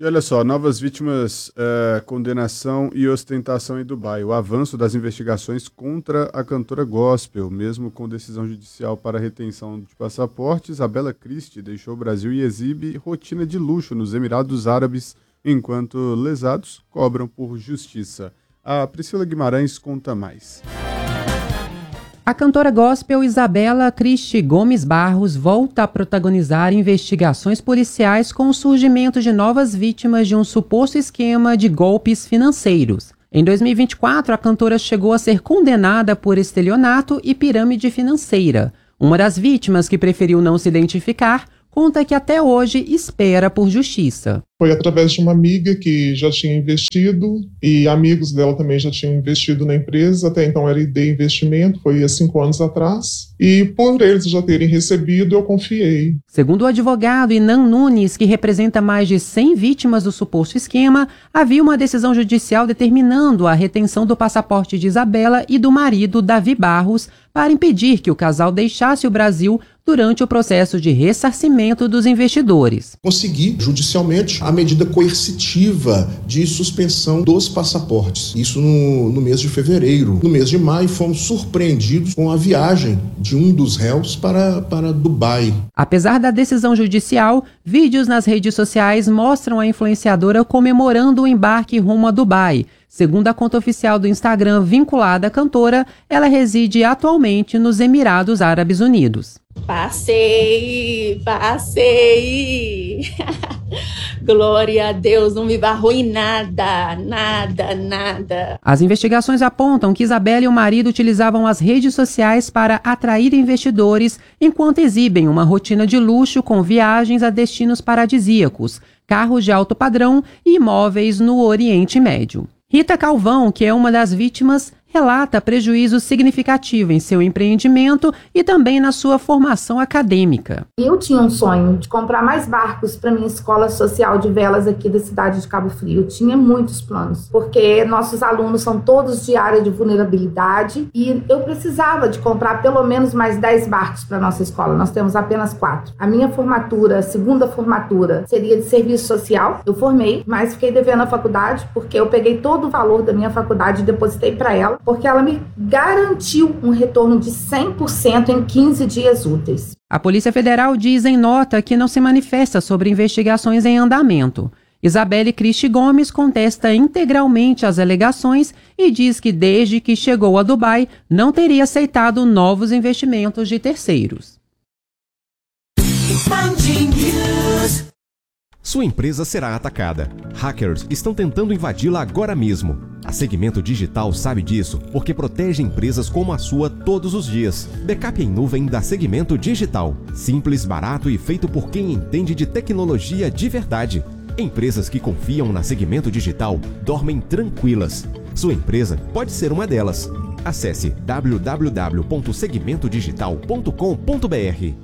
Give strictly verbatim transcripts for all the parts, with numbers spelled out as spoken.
E olha só, novas vítimas, uh, condenação e ostentação em Dubai. O avanço das investigações contra a cantora gospel, mesmo com decisão judicial para retenção de passaportes, Isabela Christie deixou o Brasil e exibe rotina de luxo nos Emirados Árabes, enquanto lesados cobram por justiça. A Priscila Guimarães conta mais. A cantora gospel Isabela Christie Gomes Barros volta a protagonizar investigações policiais com o surgimento de novas vítimas de um suposto esquema de golpes financeiros. Em dois mil e vinte e quatro, a cantora chegou a ser condenada por estelionato e pirâmide financeira. Uma das vítimas, que preferiu não se identificar, conta que até hoje espera por justiça. Foi através de uma amiga que já tinha investido e amigos dela também já tinham investido na empresa. Até então era I D Investimento, foi há cinco anos atrás. E por eles já terem recebido, eu confiei. Segundo o advogado Inan Nunes, que representa mais de cem vítimas do suposto esquema, havia uma decisão judicial determinando a retenção do passaporte de Isabela e do marido, Davi Barros, para impedir que o casal deixasse o Brasil durante o processo de ressarcimento dos investidores. Consegui, judicialmente, a medida coercitiva de suspensão dos passaportes. Isso no, no mês de fevereiro. No mês de maio, fomos surpreendidos com a viagem de um dos réus para, para Dubai. Apesar da decisão judicial, vídeos nas redes sociais mostram a influenciadora comemorando o embarque rumo a Dubai. Segundo a conta oficial do Instagram vinculada à cantora, ela reside atualmente nos Emirados Árabes Unidos. Passei, passei. Glória a Deus, não me barrou em nada, nada, nada. As investigações apontam que Isabela e o marido utilizavam as redes sociais para atrair investidores enquanto exibem uma rotina de luxo com viagens a destinos paradisíacos, carros de alto padrão e imóveis no Oriente Médio. Rita Calvão, que é uma das vítimas, relata prejuízo significativo em seu empreendimento e também na sua formação acadêmica. Eu tinha um sonho de comprar mais barcos para minha escola social de velas aqui da cidade de Cabo Frio. Eu tinha muitos planos, porque nossos alunos são todos de área de vulnerabilidade e eu precisava de comprar pelo menos mais dez barcos para nossa escola. Nós temos apenas quatro. A minha formatura, a segunda formatura, seria de serviço social. Eu formei, mas fiquei devendo a faculdade porque eu peguei todo o valor da minha faculdade e depositei para ela, porque ela me garantiu um retorno de cem por cento em quinze dias úteis. A Polícia Federal diz em nota que não se manifesta sobre investigações em andamento. Isabela Christie Gomes contesta integralmente as alegações e diz que desde que chegou a Dubai não teria aceitado novos investimentos de terceiros. Sua empresa será atacada. Hackers estão tentando invadi-la agora mesmo. A Segmento Digital sabe disso porque protege empresas como a sua todos os dias. Backup em nuvem da Segmento Digital. Simples, barato e feito por quem entende de tecnologia de verdade. Empresas que confiam na Segmento Digital dormem tranquilas. Sua empresa pode ser uma delas. Acesse w w w ponto segmento digital ponto com ponto b r.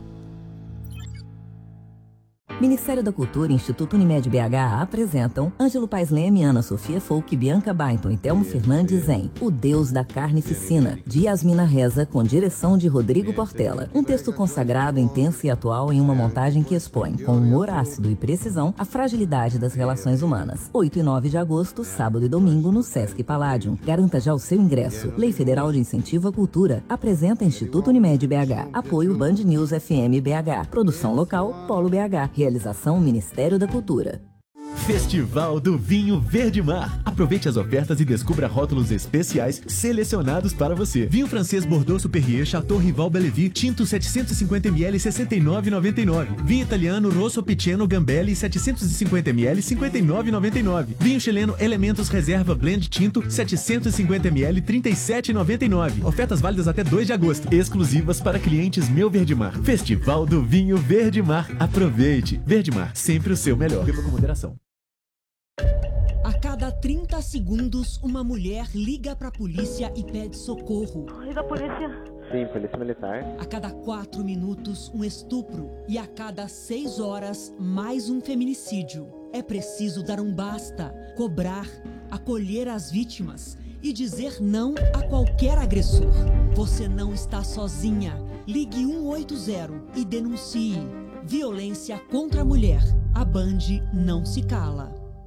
Ministério da Cultura e Instituto Unimed B H apresentam Ângelo Paes Leme, Ana Sofia Folk, Bianca Bainton e Telmo Fernandes em O Deus da Carnificina, de Yasmina Reza, com direção de Rodrigo Portela. Um texto consagrado, intenso e atual em uma montagem que expõe, com humor ácido e precisão, a fragilidade das relações humanas. oito e nove de agosto, sábado e domingo, no Sesc Palladium. Garanta já o seu ingresso. Lei Federal de Incentivo à Cultura. Apresenta Instituto Unimed B H. Apoio Band News F M B H. Produção local, Polo B H. Realização Ministério da Cultura. Festival do Vinho Verde Mar. Aproveite as ofertas e descubra rótulos especiais selecionados para você. Vinho francês Bordeaux Superrier Chateau Rival Bellevue Tinto setecentos e cinquenta mililitros sessenta e nove reais e noventa e nove centavos. Vinho italiano Rosso Piceno Gambelli setecentos e cinquenta mililitros cinquenta e nove reais e noventa e nove centavos. Vinho chileno Elementos Reserva Blend Tinto setecentos e cinquenta mililitros trinta e sete reais e noventa e nove centavos. Ofertas válidas até dois de agosto. Exclusivas para clientes Meu Verde Mar. Festival do Vinho Verde Mar. Aproveite. Verde Mar, sempre o seu melhor. Beba com moderação. A cada trinta segundos, uma mulher liga pra polícia e pede socorro. Liga a polícia. Sim, polícia militar. A cada quatro minutos, um estupro. E a cada seis horas, mais um feminicídio. É preciso dar um basta, cobrar, acolher as vítimas e dizer não a qualquer agressor. Você não está sozinha. Ligue um oito zero e denuncie. Violência contra a mulher. A Band não se cala.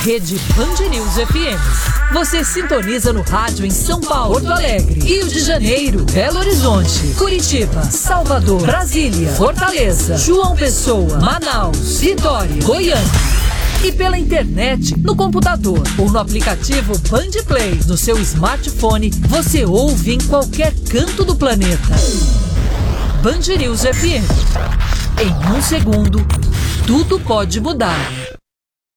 Rede Band News F M. Você sintoniza no rádio em São Paulo, Porto Alegre, Rio de Janeiro, Belo Horizonte, Curitiba, Salvador, Brasília, Fortaleza, João Pessoa, Manaus, Vitória, Goiânia. E pela internet, no computador ou no aplicativo Band Play, no seu smartphone, você ouve em qualquer canto do planeta. Band News F M. Em um segundo, tudo pode mudar.